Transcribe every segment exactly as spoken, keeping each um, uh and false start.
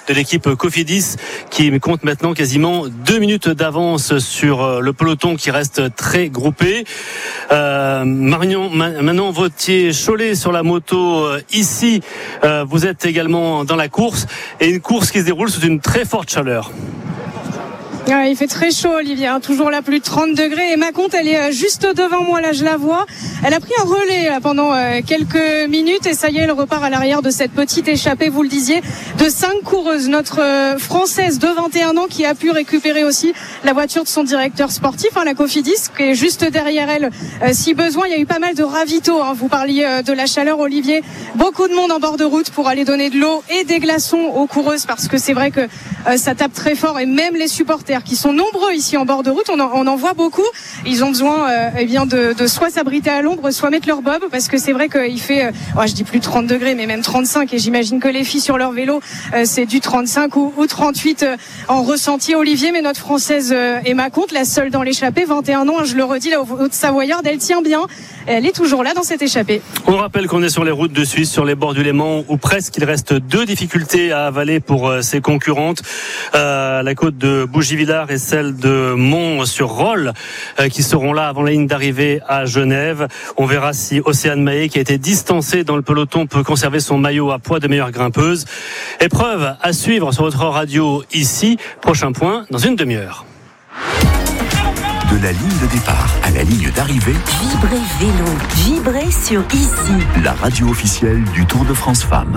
de l'équipe Cofidis qui compte maintenant quasiment deux minutes d'avance sur le peloton qui reste très groupé. Euh, Marion, Manon Vautier-Cholet sur la moto euh, ici. Euh, vous êtes également dans la course et une course qui se déroule sous une très forte chaleur. Ouais, il fait très chaud, Olivier, hein, toujours là, plus de trente degrés. Et Maconte, elle est juste devant moi, là, je la vois. Elle a pris un relais là, pendant euh, quelques minutes et ça y est, elle repart à l'arrière de cette petite échappée, vous le disiez, de cinq coureuses. Notre euh, Française de vingt et un ans qui a pu récupérer aussi la voiture de son directeur sportif, hein, la Cofidis, qui est juste derrière elle euh, si besoin. Il y a eu pas mal de ravitaux, hein. Vous parliez euh, de la chaleur, Olivier. Beaucoup de monde en bord de route pour aller donner de l'eau et des glaçons aux coureuses parce que c'est vrai que euh, ça tape très fort et même les supporters qui sont nombreux ici en bord de route, on en, on en voit beaucoup. Ils ont besoin euh, eh bien de, de soit s'abriter à l'ombre, soit mettre leur bob, parce que c'est vrai qu'il fait, euh, oh, je dis plus de trente degrés, mais même trente-cinq, et j'imagine que les filles sur leur vélo, euh, c'est du trente-cinq ou, ou trente-huit euh, en ressenti, Olivier. Mais notre Française euh, Emma Comte, la seule dans l'échappée, vingt et un ans, hein, je le redis, la Haute-Savoyarde, elle tient bien, elle est toujours là dans cette échappée. On rappelle qu'on est sur les routes de Suisse, sur les bords du Léman, où presque il reste deux difficultés à avaler pour euh, ses concurrentes, euh, la côte de Bougies-Villars et celle de Mont-sur-Rolle euh, qui seront là avant la ligne d'arrivée à Genève. On verra si Océane Mahé, qui a été distancée dans le peloton, peut conserver son maillot à poids de meilleure grimpeuse. Épreuve à suivre sur votre radio ici. Prochain point dans une demi-heure. De la ligne de départ à la ligne d'arrivée, Vibrez Vélo, vibrez sur Ici, la radio officielle du Tour de France Femmes.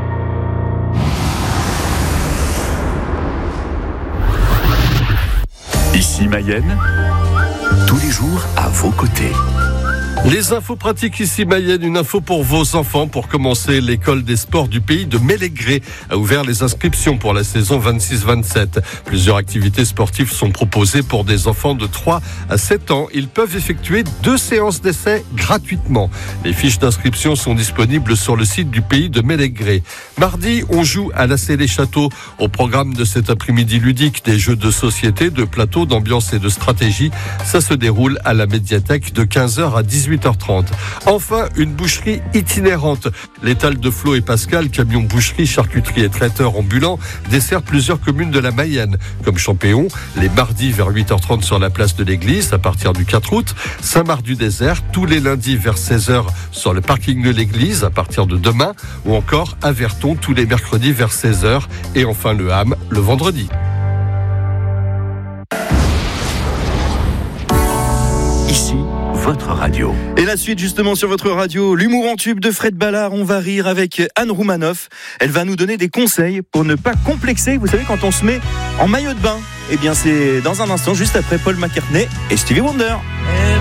Ici Mayenne, tous les jours à vos côtés. Les infos pratiques ici Mayenne, une info pour vos enfants. Pour commencer, l'école des sports du pays de Mélégré a ouvert les inscriptions pour la saison vingt-six vingt-sept. Plusieurs activités sportives sont proposées pour des enfants de trois à sept ans. Ils peuvent effectuer deux séances d'essai gratuitement. Les fiches d'inscription sont disponibles sur le site du pays de Mélégré. Mardi, on joue à la Célé-Château. Au programme de cet après-midi ludique, des jeux de société, de plateau, d'ambiance et de stratégie. Ça se déroule à la médiathèque de quinze heures à dix-huit heures trente. Enfin, une boucherie itinérante. L'étal de Flo et Pascal, camion boucherie, charcuterie et traiteur ambulant, dessert plusieurs communes de la Mayenne, comme Champéon, les mardis vers huit heures trente sur la place de l'église à partir du quatre août, Saint-Marc-du-Désert, tous les lundis vers seize heures sur le parking de l'église à partir de demain, ou encore à Verton tous les mercredis vers seize heures, et enfin le Ham le vendredi. Ici, votre radio. Et la suite justement sur votre radio, l'humour en tube de Fred Ballard. On va rire avec Anne Roumanoff. Elle va nous donner des conseils pour ne pas complexer. Vous savez, quand on se met en maillot de bain, eh bien c'est dans un instant, juste après Paul McCartney et Stevie Wonder.